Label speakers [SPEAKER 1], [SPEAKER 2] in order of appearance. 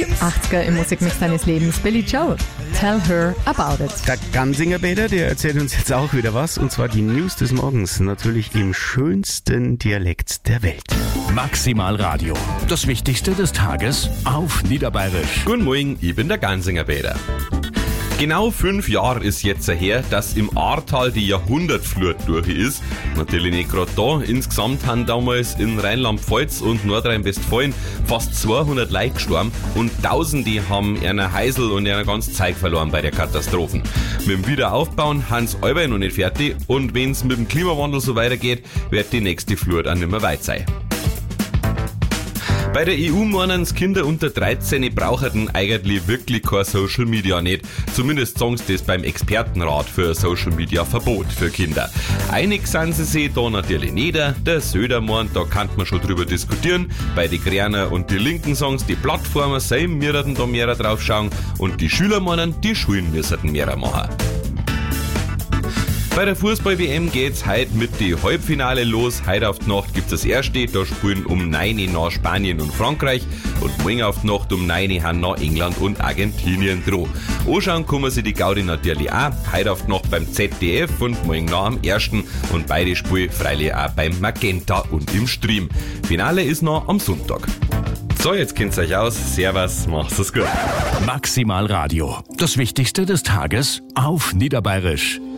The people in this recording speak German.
[SPEAKER 1] Die 80er im Musikmix deines Lebens. Billy Joel, Tell Her About It.
[SPEAKER 2] Der Gansinger Peter, der erzählt uns jetzt auch wieder was, und zwar die News des Morgens, natürlich im schönsten Dialekt der Welt.
[SPEAKER 3] Maximal Radio. Das Wichtigste des Tages auf Niederbayerisch.
[SPEAKER 4] Guten Morgen, ich bin der Gansinger Peter. Genau 5 Jahre ist jetzt her, dass im Ahrtal die Jahrhundertflut durch ist. Natürlich nicht gerade da. Insgesamt haben damals in Rheinland-Pfalz und Nordrhein-Westfalen fast 200 Leute gestorben und Tausende haben ihre Häusl und ihre ganze Zeit verloren bei der Katastrophen. Mit dem Wiederaufbauen haben sie alle noch nicht fertig, und wenn es mit dem Klimawandel so weitergeht, wird die nächste Flut auch nicht mehr weit sein. Bei der EU meinen Kinder unter 13 brauchen eigentlich wirklich kein Social Media nicht. Zumindest sagen sie das beim Expertenrat für Social Media Verbot für Kinder. Einig sind sie sich da natürlich nicht. Der Söder meint, da kann man schon drüber diskutieren. Bei die Grünen und die Linken sagen sie, die Plattformen selber müssten da mehr drauf schauen. Und die Schüler meinen, die Schulen müssten mehr machen. Bei der Fußball-WM geht's heute mit die Halbfinale los. Heute auf die Nacht gibt's das erste. Da spielen um 9 Uhr nach Spanien und Frankreich. Und morgen auf die Nacht um 9 Uhr haben nach England und Argentinien dran. Anschauen kann man sich die Gaudi natürlich auch. Heute auf die Nacht beim ZDF und morgen nach am 1. Und beide spielen freilich auch beim Magenta und im Stream. Finale ist noch am Sonntag. So, jetzt kennt's euch aus. Servus, macht's es gut.
[SPEAKER 3] Maximal Radio. Das Wichtigste des Tages auf Niederbayerisch.